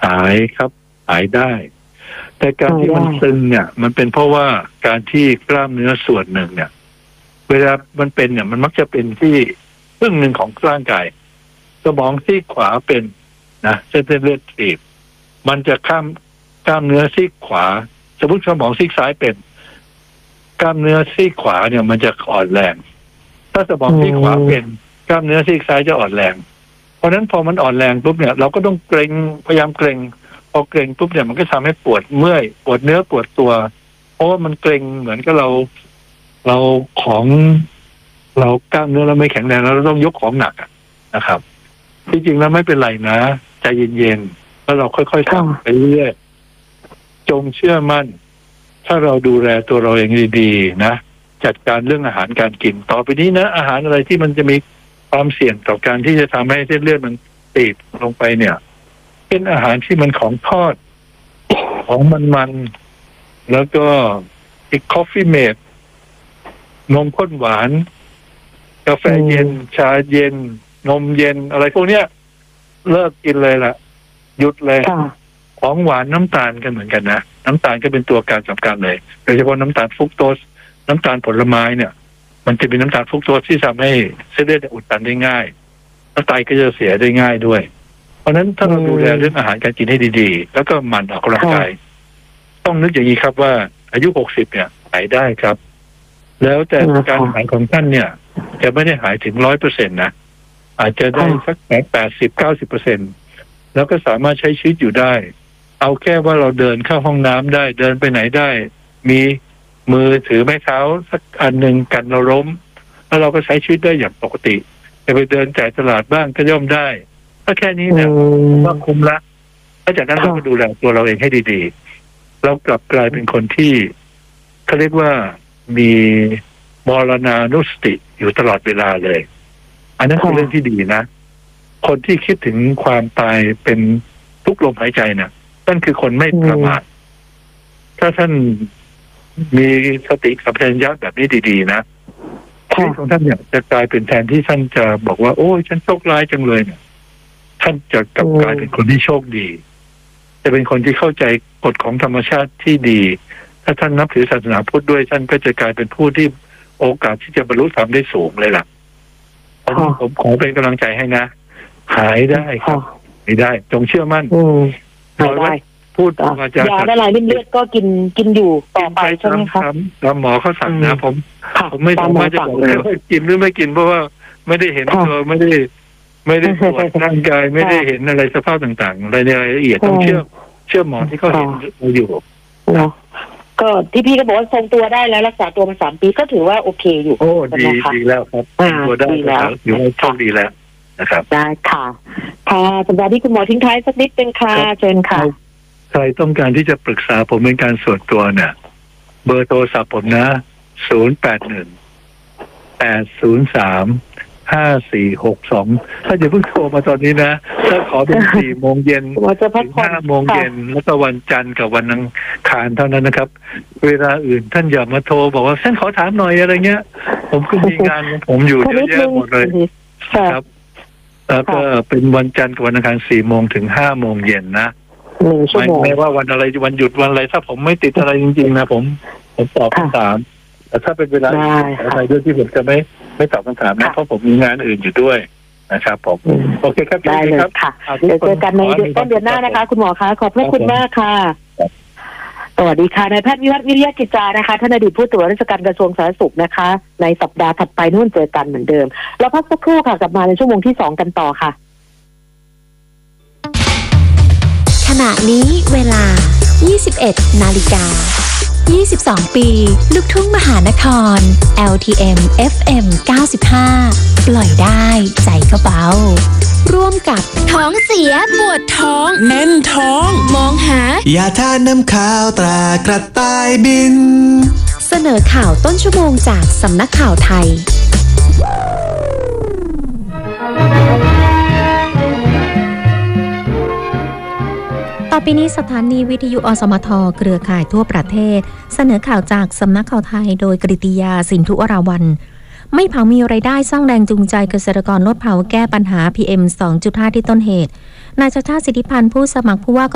ายครับหายได้แต่การที่มันตึงเนี่ยมันเป็นเพราะว่าการที่กล้ามเนื้อส่วนหนึ่งเนี่ยเวลามันเป็นเนี่ยมันมักจะเป็นที่ครึ่งหนึ่งของร่างกายสมองซีกขวาเป็นนะเส้นเลือดตีบมันจะข้ามกล้ามเนื้อซีกขวาสมมติสมองซีกซ้ายเป็นกล้ามเนื้อซีกขวาเนี่ยมันจะอ่อนแรงถ้าสมองซีกขวาเป็นกล้ามเนื้อซีกซ้ายจะอ่อนแรงเพราะฉะนั้นพอมันอ่อนแรงปุ๊บเนี่ยเราก็ต้องเกรงพยายามเกรงพอเกรงปุ๊บเนี่ยมันก็ทำให้ปวดเมื่อยปวดเนื้อปวดตัวเพราะว่ามันเกรงเหมือนกับเราของเรากล้ามเนื้อเราไม่แข็งแรงแล้วเราต้องยกของหนักนะครับจริงๆแล้วไม่เป็นไรนะใจเย็นๆแล้วเราค่อยๆทำไปเรื่อยจงเชื่อมั่นถ้าเราดูแลตัวเราเองดีๆนะจัดการเรื่องอาหารการกินต่อไปนี้นะอาหารอะไรที่มันจะมีความเสี่ยงต่อการที่จะทำให้เส้นเลือดมันตีบลงไปเนี่ยเป็นอาหารที่มันของทอดของมันแล้วก็อีกคอฟฟี่เมดนมข้นหวานกาแฟเย็นชาเย็นนมเย็นอะไรพวกเนี้ยเลิกกินเลยล่ะหยุดเลยของหวานน้ำตาลกันเหมือนกันนะน้ำตาลก็เป็นตัวการสำคัญเลยโดยเฉพาะน้ำตาลฟรุกโตสน้ำตาลผลไม้เนี่ยมันจะเป็นน้ำตาลฟรุกโตสที่ทำให้เส้นเลือดอุดตันได้ง่ายแล้วไตก็จะเสียได้ง่ายด้วยเพราะฉะนั้นถ้าเราดูแลเรื่องอาหารการกินให้ดีๆแล้วก็หมั่นออกกำลังกายต้องนึกอย่างนี้ครับว่าอายุ60เนี่ยหายได้ครับแล้วแต่การหายของท่านเนี่ยจะไม่ได้หายถึง 100% นะอาจจะได้สัก80-90%แล้วก็สามารถใช้ชีวิตอยู่ได้เอาแค่ว่าเราเดินเข้าห้องน้ำได้เดินไปไหนได้มีมือถือไม้เท้าสักอันหนึ่งกันเราล้มแล้วเราก็ใช้ชีวิตได้อย่างปกติจะไปเดินจ่ายตลาดบ้างก็ย่อมได้ถ้าแค่นี้เนี่ยก็คุ้มละถ้าจากนั้นเราก็ดูแลตัวเราเองให้ดีๆเรากลับกลายเป็นคนที่เขาเรียกว่ามีมรณานุสติอยู่ตลอดเวลาเลยอันนั้นคือเรื่องที่ดีนะคนที่คิดถึงความตายเป็นทุกลมหายใจเนี่ยนั่นคือคนไม่ประมาทถ้าท่านมีสติสัมปชัญญะแบบนี้ดีๆนะชีวิตของท่านเนี่ยจะกลายเป็นแทนที่ท่านจะบอกว่าโอ้ยฉันโชคร้ายจังเลยเนี่ยท่านจะกลับกลายเป็นคนที่โชคดีจะเป็นคนที่เข้าใจกฎของธรรมชาติที่ดีถ้าท่านนับถือศาสนาพุทธด้วยท่านก็จะกลายเป็นผู้ที่โอกาสที่จะบรรลุธรรมได้สูงเลยล่ะผมขอเป็นกำลังใจให้นะหายได้ครับไม่ได้จงเชื่อมั่นหายได้พูดอาจารย์ยาละลายริ่มเลือดก็กินอยู่ต่อไปใช่ไหมครับตามหมอเขาสั่งนะผมไม่สามารถจะบอกเลยว่ากินหรือไม่กินเพราะว่าไม่ได้เห็นตัวไม่ได้ตรวจร่างกายไม่ได้เห็นอะไรสภาพต่างๆอะไรในรายละเอียดต้องเชื่อหมอที่เขาเห็นอยู่ก็ที่พี่ก็บอกว่าทรงตัวได้แล้วรักษาตัวมา3 ปีก็ถือว่าโอเคอยู่โอ้ดีแล้วครับตัวได้แล้วถือว่าโชคดีแล้วนะครับได้ค่ะสัปดาห์นี้คุณหมอทิ้งท้ายสักนิดเป็นค่ะเชิญค่ะใครต้องการที่จะปรึกษาผมเป็นการส่วนตัวเนี่ยเบอร์โทรศัพท์ผมนะ081-803-5462ถ้าอย่าเพิ่งโทรมาตอนนี้นะถ้าขอเป็น4 โมงเย็นถึง5 โมงเย็นแล้วก็วันจันทร์กับวันอังคารเท่านั้นนะครับเวลาอื่นท่านอย่ามาโทรบอกว่าฉันขอถามหน่อยอะไรเงี้ยผมก็มีงานผมอยู่เยอะแยะหมดเลยครับแล้วก็เป็นวันจันทร์กับวันอังคาร4 โมงถึง5 โมงเย็นนะไม่ว่าวันอะไรวันหยุดวันอะไรถ้าผมไม่ติดอะไรจริงๆนะผมตอบคำถามแต่ถ้าเป็นเวลาอะไรด้วยที่ผมจะไม่ตอบคำถามนะเพราะผมมีงานอื่นอยู่ด้วยนะครับผมโอเคครับได้เลยค่ะเดี๋ยวเจอกันในต้นเดือนหน้านะคะคุณหมอคะขอบพระคุณมากค่ะสวัสดีค่ะนายแพทย์วิวัฒน์วิริยะกิจจานะคะท่านอดีตผู้ตรวจราชการกระทรวงสาธารณสุขนะคะในสัปดาห์ถัดไปนู่นเจอกันเหมือนเดิมแล้วพักสักครู่ค่ะกลับมาในชั่วโมงที่2กันต่อค่ะขณะนี้เวลา 21:22 ปีลูกทุ่งมหานคร LTM FM 95 ปล่อยได้ใจก็เบาร่วมกับท้องเสียปวดท้องแน่นท้องมองหายาทาน้ำขาวตรากระต่ายบินเสนอข่าวต้นชั่วโมงจากสำนักข่าวไทยต่อไปนี้สถานีวิทยุอสมทเครือข่ายทั่วประเทศเสนอข่าวจากสำนักข่าวไทยโดยกฤติยาสินธุวราวัลย์ไม่เผามีรายได้สร้างแรงจูงใจเกษตรกรลดเผาแก้ปัญหา PM 2.5 ที่ต้นเหตุนายชาติชาติสิทธิพันธ์ผู้สมัครผู้ว่าก